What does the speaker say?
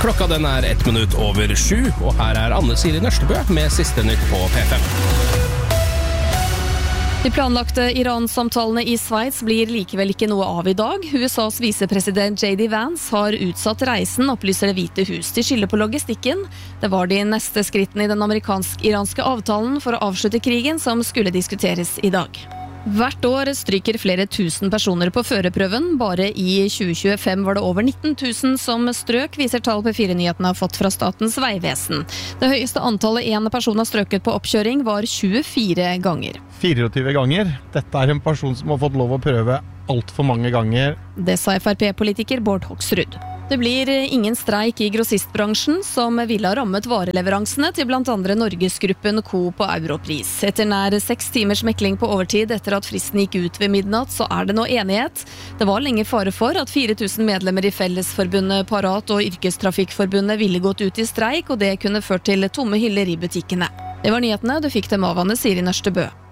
Klokka den 7:01, og her Anne Siri Nørstebø med siste nytt på P5. De planlagte Iran-samtalene i Sveits blir likevel ikke noe av i dag. USAs visepresident J.D. Vance har utsatt reisen, opplyser Det hvite hus. De skylder på logistikken. Det var de neste skrittene i den amerikansk-iranske avtalen for å avslutte krigen som skulle diskuteres i dag. Hvert år stryker flere tusen personer på førerprøven. Bare i 2025 var det over 19 000 som strøk, viser tall P4-nyhetene har fått fra Statens vegvesen. Det høyeste antallet en person har strøket på oppkjøring var 24 ganger. 24 ganger? Dette en person som har fått lov å prøve alt for mange ganger. Det sa FrP-politiker Bård Hoksrud. Det blir ingen streik i grossistbransjen, som ville ha rammet vareleveransene til blant andre Norgesgruppen Coop og Europris. Etter nær 6 timers mekling på overtid etter at fristen gikk ut ved midnatt, så det nå enighet. Det var lenge fare for at 4000 medlemmer i Fellesforbundet Parat og Yrkestrafikkforbundet ville gått ut i streik, og det kunne ført til tomme hyller i butikkene. Det var nyhetene, du fikk dem av Anne Siri Nørstebø.